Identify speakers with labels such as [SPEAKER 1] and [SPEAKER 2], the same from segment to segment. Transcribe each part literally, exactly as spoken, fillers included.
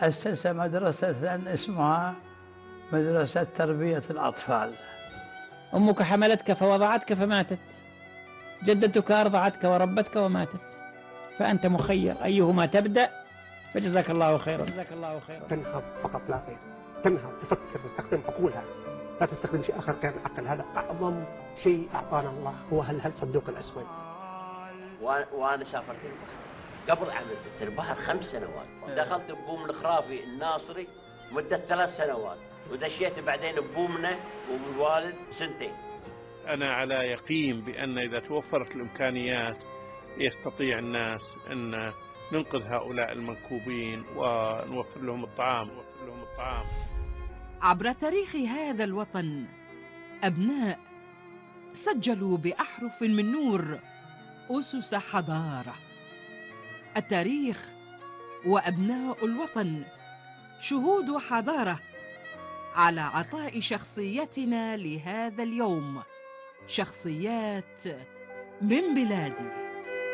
[SPEAKER 1] أسس مدرسة اسمها مدرسة تربية الأطفال.
[SPEAKER 2] أمك حملتك فوضعتك فماتت، جدتك أرضعتك وربتك وماتت، فأنت مخير أيهما تبدأ، فجزاك الله خيرا. جزاك الله خيرا.
[SPEAKER 3] تنهض فقط لا غير، تنهض، تفكر، تستخدم عقولها، لا تستخدم شيء آخر غير العقل. هذا أعظم شيء أعطانا الله، هو هالصندوق الأسود.
[SPEAKER 4] وأنا سافرت البحر قبل عملت البحر خمس سنوات، دخلت ببوم الخرافي الناصري مدة ثلاث سنوات، ودشيت بعدين ببومنا والوالد سنتين.
[SPEAKER 5] أنا على يقين بأن إذا توفرت الإمكانيات يستطيع الناس أن ننقذ هؤلاء المنكوبين ونوفر لهم الطعام نوفر لهم الطعام.
[SPEAKER 6] عبر تاريخ هذا الوطن أبناء سجلوا بأحرف من نور أسس حضارة. التاريخ وأبناء الوطن شهود حضارة على عطاء شخصيتنا لهذا اليوم، شخصيات من بلادي.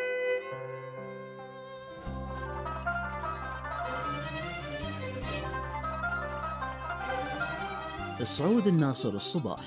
[SPEAKER 7] سعود الناصر الصباح.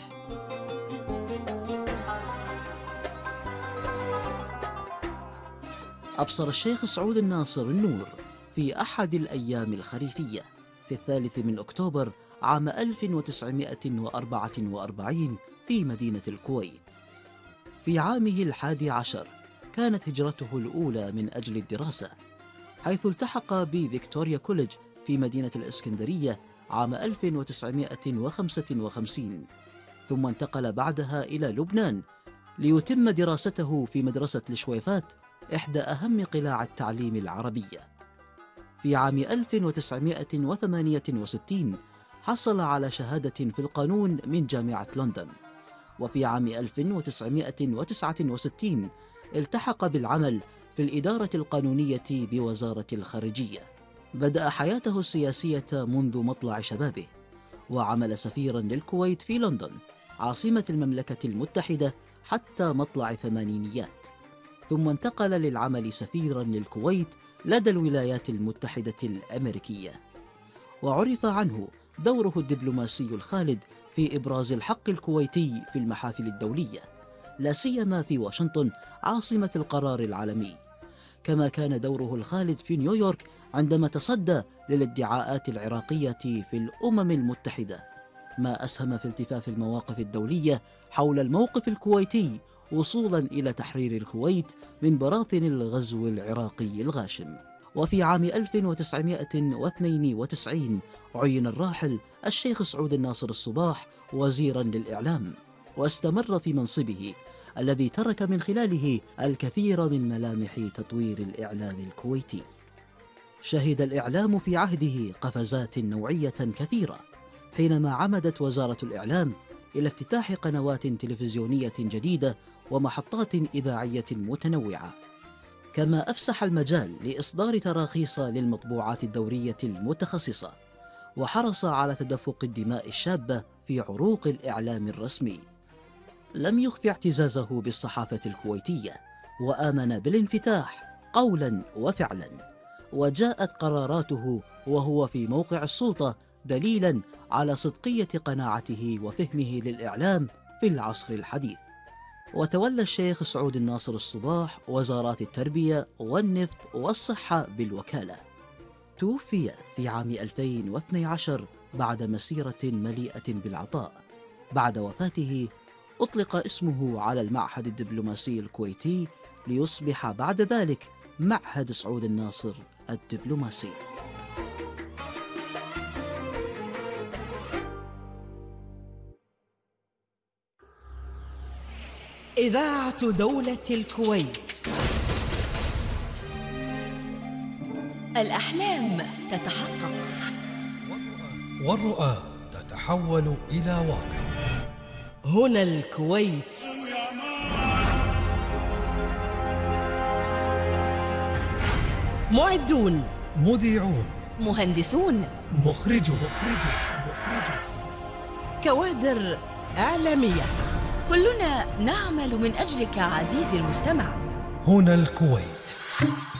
[SPEAKER 7] أبصر الشيخ سعود الناصر النور في أحد الأيام الخريفية في الثالث من أكتوبر عام ألف وتسعمائة وأربعة وأربعين في مدينة الكويت. في عامه الحادي عشر كانت هجرته الأولى من أجل الدراسة، حيث التحق بفيكتوريا كوليدج في مدينة الإسكندرية عام ألف وتسعمائة وخمسة وخمسين، ثم انتقل بعدها إلى لبنان ليتم دراسته في مدرسة الشويفات، إحدى أهم قلاع التعليم العربية. في عام ألف وتسعمائة وثمانية وستين حصل على شهادة في القانون من جامعة لندن، وفي عام ألف وتسعمائة وتسعة وستين التحق بالعمل في الإدارة القانونية بوزارة الخارجية. بدأ حياته السياسية منذ مطلع شبابه، وعمل سفيرا للكويت في لندن عاصمة المملكة المتحدة حتى مطلع الثمانينيات، ثم انتقل للعمل سفيرا للكويت لدى الولايات المتحدة الأمريكية. وعرف عنه دوره الدبلوماسي الخالد في إبراز الحق الكويتي في المحافل الدولية، لا سيما في واشنطن عاصمة القرار العالمي، كما كان دوره الخالد في نيويورك عندما تصدى للادعاءات العراقية في الأمم المتحدة، ما أسهم في التفاف المواقف الدولية حول الموقف الكويتي وصولا إلى تحرير الكويت من براثن الغزو العراقي الغاشم. وفي عام ألف وتسعمائة واثنين وتسعين عين الراحل الشيخ سعود الناصر الصباح وزيرا للإعلام، واستمر في منصبه الذي ترك من خلاله الكثير من ملامح تطوير الإعلام الكويتي. شهد الإعلام في عهده قفزات نوعية كثيرة، حينما عمدت وزارة الإعلام إلى افتتاح قنوات تلفزيونية جديدة ومحطات إذاعية متنوعة، كما أفسح المجال لإصدار تراخيص للمطبوعات الدورية المتخصصة، وحرص على تدفق الدماء الشابة في عروق الإعلام الرسمي. لم يخف اعتزازه بالصحافة الكويتية، وآمن بالانفتاح قولا وفعلا، وجاءت قراراته وهو في موقع السلطة دليلا على صدقية قناعته وفهمه للإعلام في العصر الحديث. وتولى الشيخ سعود الناصر الصباح وزارات التربية والنفط والصحة بالوكالة. توفي في عام ألفين واثني عشر بعد مسيرة مليئة بالعطاء. بعد وفاته أطلق اسمه على المعهد الدبلوماسي الكويتي ليصبح بعد ذلك معهد سعود الناصر الدبلوماسي.
[SPEAKER 6] إذاعة دولة الكويت.
[SPEAKER 8] الأحلام تتحقق
[SPEAKER 9] والرؤى تتحول إلى واقع.
[SPEAKER 6] هنا الكويت. معدون،
[SPEAKER 9] مذيعون،
[SPEAKER 8] مهندسون،
[SPEAKER 9] مخرجون،
[SPEAKER 6] كوادر إعلامية،
[SPEAKER 8] كلنا نعمل من أجلك عزيزي المستمع.
[SPEAKER 9] هنا الكويت.